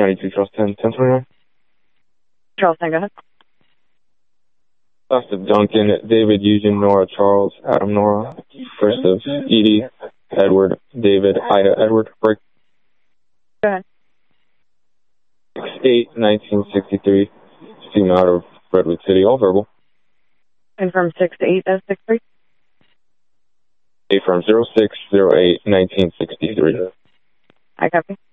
92 Charles 10, 1029. Charles 10, go ahead. Last of Duncan, David, Eugene, Nora, Charles, Adam, Nora. First of Edie, Edward, David, Ida, Edward, break. Go ahead. 6-8, 1963. Steam out of Redwood City, all verbal. Confirm 6-8 as 6-3. A firm 0608 1963. I copy.